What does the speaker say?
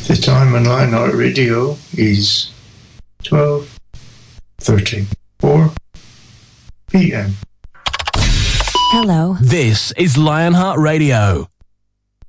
The time on Lionheart Radio is 12:34 p.m. Hello. This is Lionheart Radio.